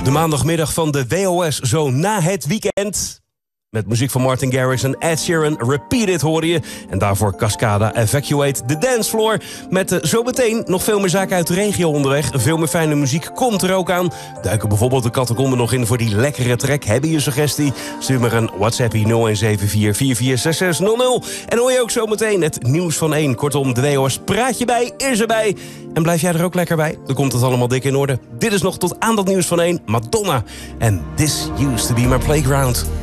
De maandagmiddag van de WOS, zo na het weekend. Met muziek van Martin Garrix en Ed Sheeran, Repeat It hoorde je. En daarvoor Cascada, Evacuate, The Dance Floor. Met zometeen nog veel meer zaken uit de regio onderweg. Veel meer fijne muziek komt er ook aan. Duiken bijvoorbeeld de catacomben nog in voor die lekkere track. Heb je een suggestie? Stuur maar een WhatsAppie 0174446600. En hoor je ook zometeen het nieuws van 1. Kortom, de WOS praat je bij, is erbij. En blijf jij er ook lekker bij? Dan komt het allemaal dik in orde. Dit is nog tot aan dat nieuws van 1. Madonna. En This Used to Be My Playground.